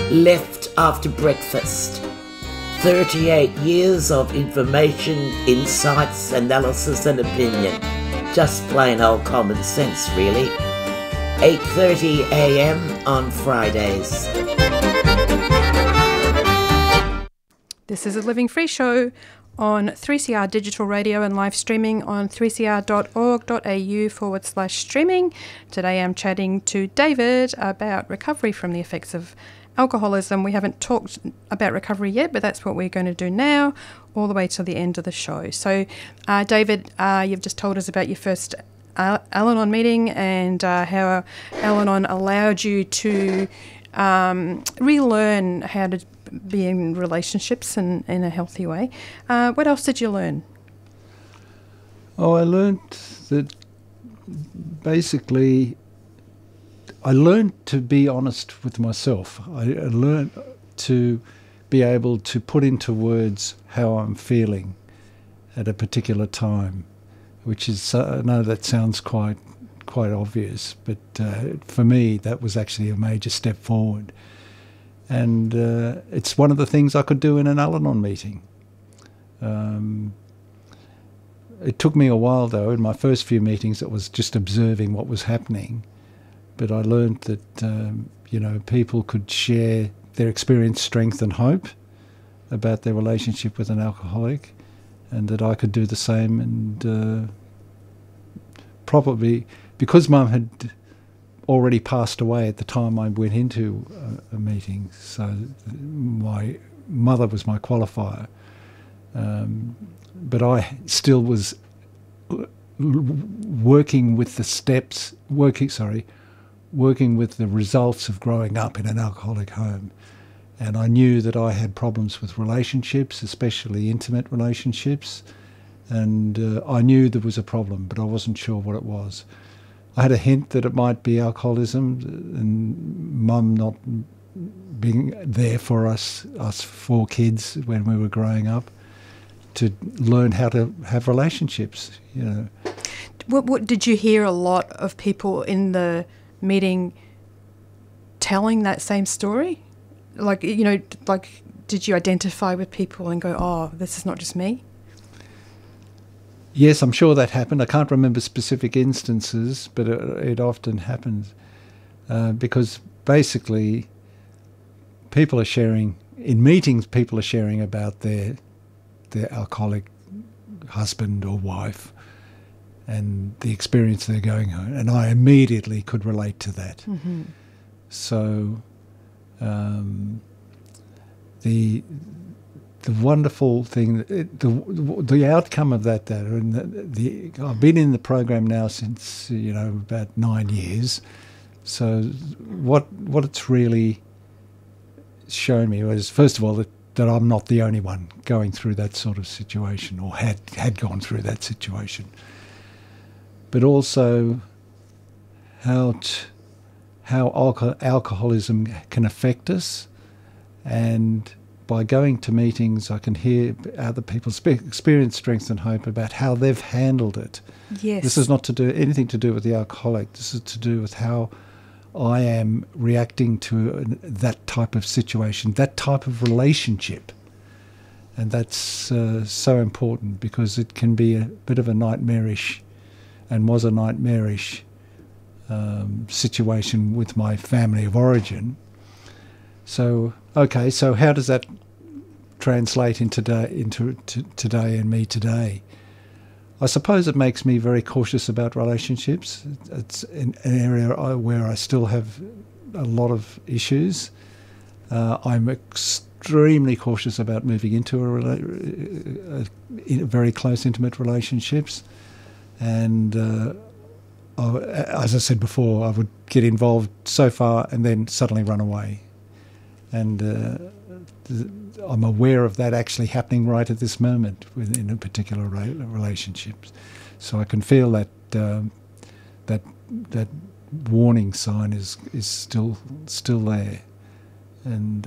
Left after breakfast. 38 years of information, insights, analysis and opinion. Just plain old common sense, really. 8:30 a.m. on Fridays. This is a Living Free show on 3CR Digital Radio and live streaming on 3cr.org.au/streaming. Today I'm chatting to David about recovery from the effects of alcoholism. We haven't talked about recovery yet, but that's what we're going to do now, all the way to the end of the show. So, David, you've just told us about your first Al-Anon meeting and how Al-Anon allowed you to relearn how to be in relationships in a healthy way. What else did you learn? Oh, I learned that basically I learned to be honest with myself. I learned to be able to put into words how I'm feeling at a particular time, which is, I know that sounds quite obvious, but for me that was actually a major step forward. And it's one of the things I could do in an Al-Anon meeting. It took me a while, though. In my first few meetings, it was just observing what was happening. But I learned that, people could share their experience, strength and hope about their relationship with an alcoholic, and that I could do the same. And probably, because Mum had already passed away at the time I went into a meeting, so my mother was my qualifier, but I still was working with the steps, working with the results of growing up in an alcoholic home. And I knew that I had problems with relationships, especially intimate relationships, and I knew there was a problem, but I wasn't sure what it was. I had a hint that it might be alcoholism, and Mum not being there for us four kids when we were growing up, to learn how to have relationships. What did you hear a lot of people in the meeting telling that same story? Did you identify with people and go, "Oh, this is not just me"? Yes, I'm sure that happened. I can't remember specific instances, but it often happens because basically people are sharing, in meetings, people are sharing about their alcoholic husband or wife and the experience they're going on. And I immediately could relate to that. Mm-hmm. So the wonderful thing, the outcome of that, and I've been in the program now since about 9 years. So what it's really shown me was, first of all, that I'm not the only one going through that sort of situation, or had gone through that situation, but also how alcoholism can affect us. And by going to meetings, I can hear other people's experience, strength and hope about how they've handled it. Yes. This is not anything to do with the alcoholic. This is to do with how I am reacting to that type of situation, that type of relationship. And that's so important, because it can be a bit of a nightmarish, and was a nightmarish situation with my family of origin. So how does that translate into today and me today? I suppose it makes me very cautious about relationships. It's an area where I still have a lot of issues. I'm extremely cautious about moving into very close, intimate relationships. And as I said before, I would get involved so far and then suddenly run away. And I'm aware of that actually happening right at this moment within a particular relationship. So I can feel that that warning sign is still there. And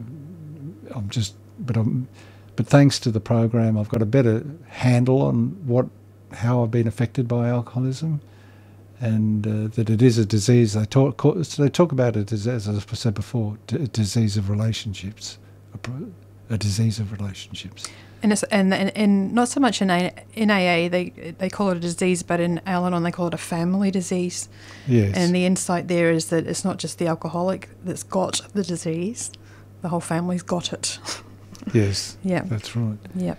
but thanks to the program, I've got a better handle on how I've been affected by alcoholism, and that it is a disease. They talk about it as I said before, a disease of relationships, a disease of relationships. And not so much in AA they call it a disease, but in Al-Anon they call it a family disease. Yes. And the insight there is that it's not just the alcoholic that's got the disease; the whole family's got it. Yes. Yeah. That's right. Yeah.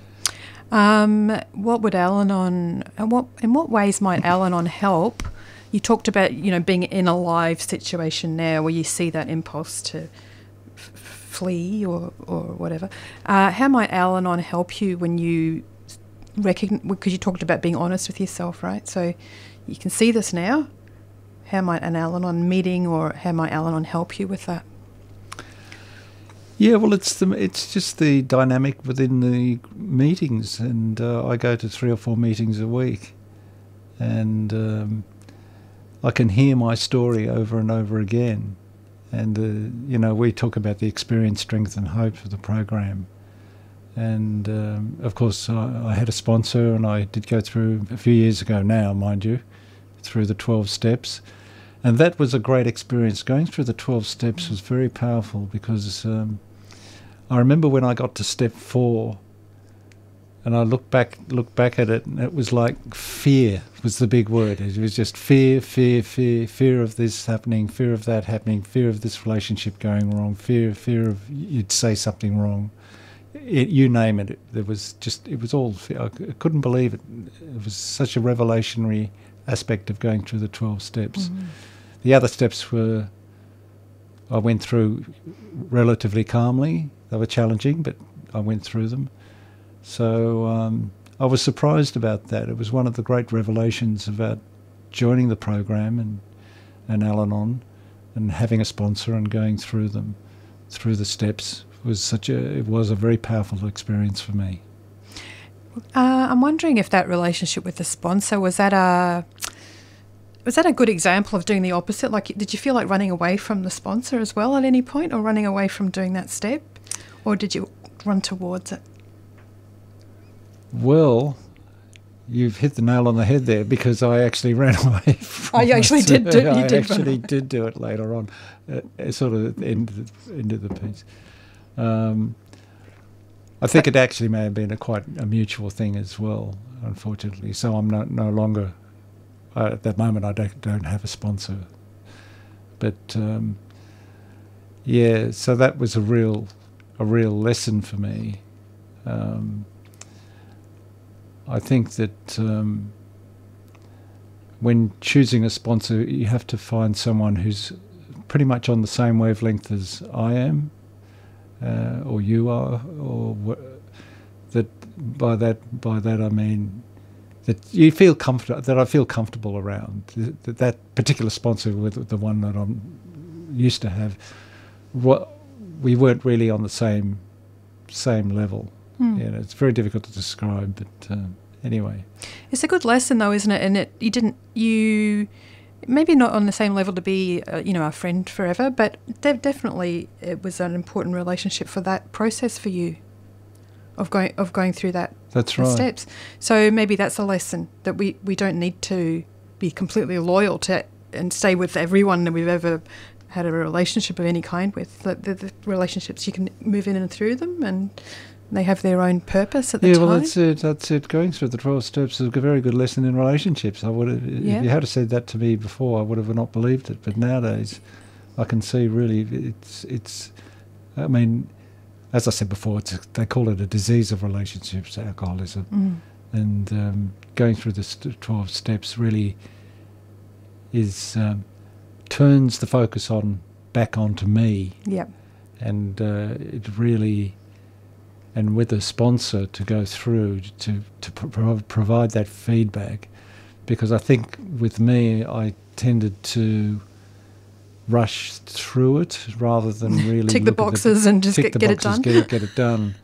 What would Al-Anon, in what ways might Al-Anon help? You talked about, being in a live situation now where you see that impulse to flee or whatever. How might Al-Anon help you when you recognize, because you talked about being honest with yourself, right? So you can see this now. How might an Al-Anon meeting, or how might Al-Anon help you with that? Yeah, well, it's just the dynamic within the meetings, and I go to 3 or 4 meetings a week, and I can hear my story over and over again, and we talk about the experience, strength, and hope of the program, and of course I had a sponsor, and I did go through a few years ago now, mind you, through the 12 steps. And that was a great experience. Going through the 12 steps was very powerful, because I remember when I got to step 4, and I look back at it, and it was like fear was the big word. It was just fear of this happening, fear of that happening, fear of this relationship going wrong, fear of you'd say something wrong. You name it. It was all fear. I couldn't believe it. It was such a revelationary aspect of going through the 12 steps. Mm-hmm. The other steps I went through relatively calmly. They were challenging, but I went through them. So I was surprised about that. It was one of the great revelations about joining the program and Al-Anon, and having a sponsor and going through the steps it was a very powerful experience for me. I'm wondering if that relationship with the sponsor, was that a good example of doing the opposite? Like, did you feel like running away from the sponsor as well at any point, or running away from doing that step? Or did you run towards it? Well, you've hit the nail on the head there, because I actually ran away from you actually did do it. I actually did do it later on, sort of at the end of the piece. I think it actually may have been quite a mutual thing as well, unfortunately. So I'm no longer... at that moment, I don't have a sponsor, but so that was a real lesson for me. I think that when choosing a sponsor, you have to find someone who's pretty much on the same wavelength as I am, or you are, or that. By that I mean that you feel that I feel comfortable around. That particular sponsor, with the one that I'm used to have, we weren't really on the same level. It's very difficult to describe, but anyway. It's a good lesson, though, isn't it? And you maybe not on the same level to be a friend forever, but definitely it was an important relationship for that process for you, of going through that. That's right. Steps. So maybe that's a lesson, that we don't need to be completely loyal to and stay with everyone that we've ever had a relationship of any kind with. The relationships, you can move in and through them, and they have their own purpose at the time. Yeah, well, that's it. Going through the 12 steps is a very good lesson in relationships. I would have, if you had said that to me before, I would have not believed it. But nowadays, I can see really it's. I mean, as I said before, they call it a disease of relationships, alcoholism, and going through the 12 steps really is turns the focus back onto me. Yep. And it really. And with a sponsor to go through to provide that feedback, because I think with me I tended to rush through it rather than really tick the boxes and just get it done. Get it done.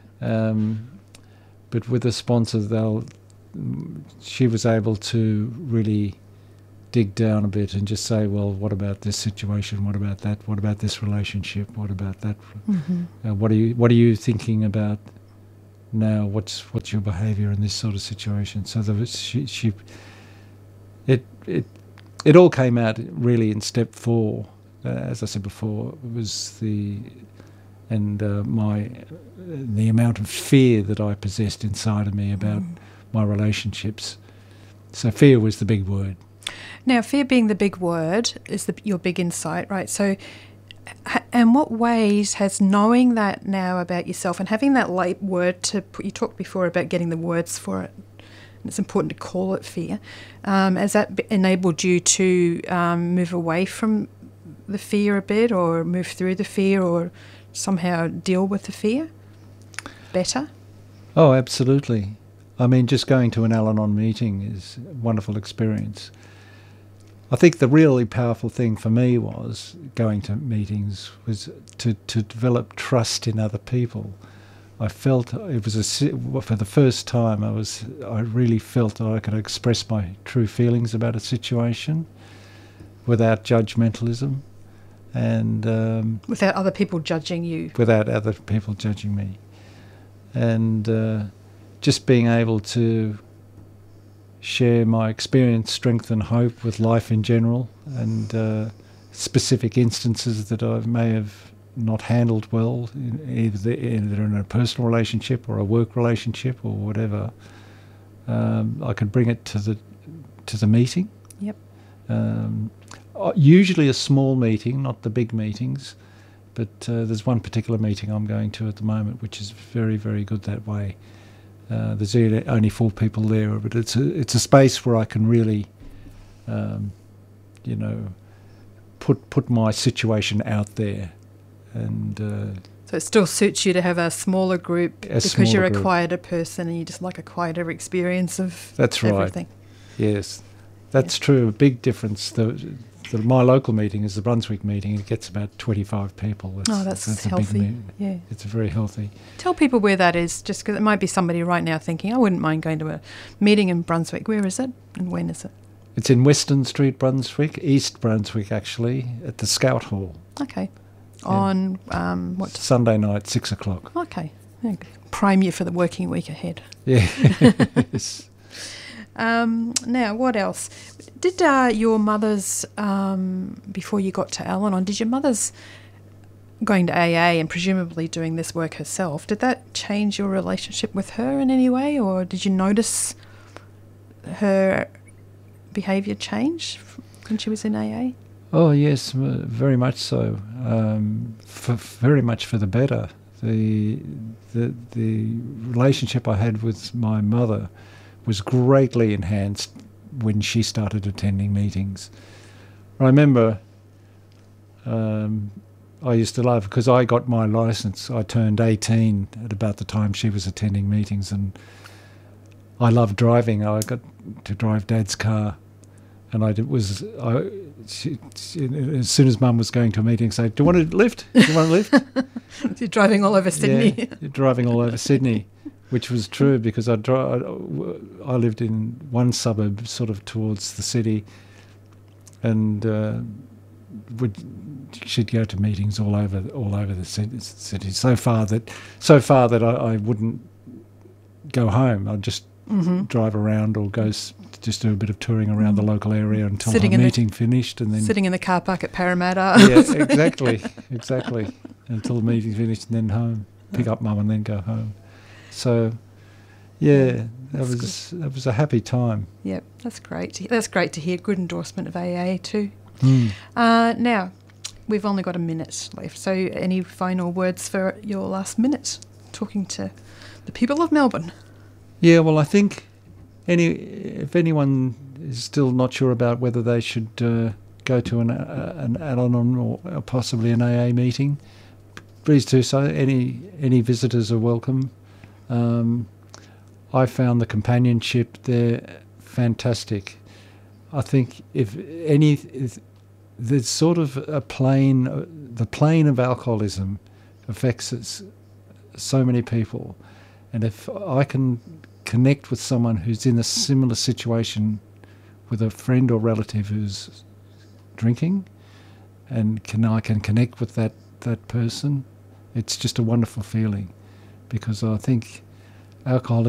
But with a sponsor, she was able to really dig down a bit and just say, well, what about this situation? What about that? What about this relationship? What about that? Mm-hmm. What are you thinking about now? What's your behaviour in this sort of situation? So there was, it it all came out really in step 4. As I said before, it was the amount of fear that I possessed inside of me about my relationships. So fear was the big word. Now, fear being the big word is your big insight, right? So, and what ways has knowing that now about yourself and having that word to put, you talked before about getting the words for it, and it's important to call it fear, has that enabled you to move away from the fear a bit, or move through the fear, or somehow deal with the fear better? Oh, absolutely. I mean, just going to an Al-Anon meeting is a wonderful experience. I think the really powerful thing for me was going to meetings was to develop trust in other people. I felt it was for the first time I really felt that I could express my true feelings about a situation without judgmentalism and without other people judging you. Without other people judging me, and just being able to share my experience, strength and hope with life in general, and specific instances that I may have not handled well, either in a personal relationship or a work relationship or whatever. I could bring it to the meeting. Yep. Usually a small meeting, not the big meetings, but there's one particular meeting I'm going to at the moment, which is very, very good that way. There's only 4 people there, but it's a space where I can really, put my situation out there, and so it still suits you to have a smaller group because you're a quieter person and you just like a quieter experience of everything. Yes, that's true. A big difference. My local meeting is the Brunswick meeting. It gets about 25 people. That's healthy. Yeah, it's very healthy. Tell people where that is, just because it might be somebody right now thinking, I wouldn't mind going to a meeting in Brunswick. Where is it and when is it? It's in Western Street, Brunswick, East Brunswick actually, at the Scout Hall. Okay. Yeah. On what? Sunday night, 6 o'clock. Okay. Prime you for the working week ahead. Yeah. Yes. Now, what else? Did your mother's, before you got to Al-Anon, did your mother's going to AA and presumably doing this work herself, did that change your relationship with her in any way, or did you notice her behaviour change when she was in AA? Oh, yes, very much so. Very much for the better. The relationship I had with my mother was greatly enhanced when she started attending meetings. I remember I used to love, because I got my licence, I turned 18 at about the time she was attending meetings, and I loved driving. I got to drive Dad's car, and as soon as Mum was going to a meeting, say, "Do you want a lift? Do you want a lift?" You're driving all over Sydney. Yeah, you're driving all over Sydney. Which was true, because I lived in one suburb, sort of towards the city, and she'd go to meetings all over the city. So far that I wouldn't go home. I'd just drive around or just do a bit of touring around the local area until the meeting finished, and then sitting in the car park at Parramatta. Yeah, exactly, until the meeting finished, and then home, pick up Mum, and then go home. So, yeah, that was a happy time. Yep, that's great. That's great to hear. Good endorsement of AA too. Mm. Now, we've only got a minute left. So, any final words for your last minute talking to the people of Melbourne? Yeah, well, I think if anyone is still not sure about whether they should go to an Al-Anon or possibly an AA meeting, please do so. Any visitors are welcome. I found the companionship there fantastic. I think if there's sort of the plane of alcoholism affects so many people, and if I can connect with someone who's in a similar situation with a friend or relative who's drinking, and I can connect with that person, it's just a wonderful feeling. Because I think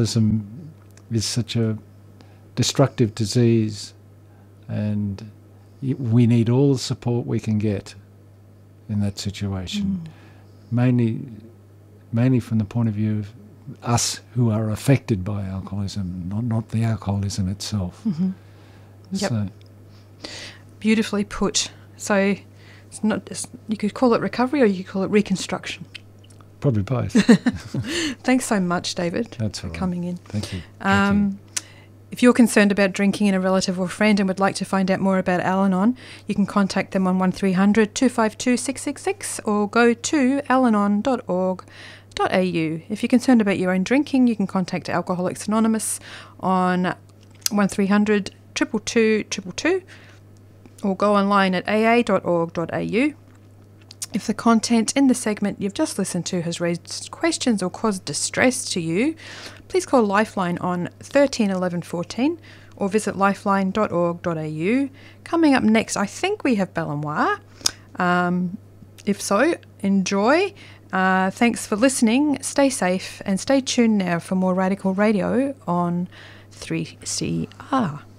alcoholism is such a destructive disease, and We need all the support we can get in that situation. Mainly from the point of view of us who are affected by alcoholism, not the alcoholism itself. Mm-hmm. Yep. So, beautifully put. So you could call it recovery or you could call it reconstruction. probably both. Thanks so much, David, That's for all right. coming in. Thank you. Thank you. If you're concerned about drinking in a relative or friend and would like to find out more about Al-Anon, you can contact them on 1300 252 666 or go to alanon.org.au. If you're concerned about your own drinking, you can contact Alcoholics Anonymous on 1300 222 222 or go online at aa.org.au. If the content in the segment you've just listened to has raised questions or caused distress to you, please call Lifeline on 13 11 14 or visit lifeline.org.au. Coming up next, I think we have Bellemoire. If so, enjoy. Thanks for listening. Stay safe and stay tuned now for more Radical Radio on 3CR.